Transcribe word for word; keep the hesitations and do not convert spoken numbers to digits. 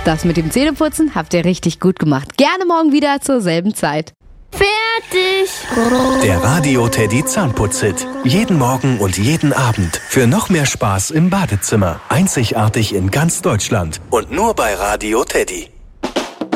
Das mit dem Zähneputzen habt ihr richtig gut gemacht. Gerne morgen wieder zur selben Zeit. Fertig! Der Radio Teddy Zahnputz-Hit. Jeden Morgen und jeden Abend. Für noch mehr Spaß im Badezimmer. Einzigartig in ganz Deutschland. Und nur bei Radio Teddy.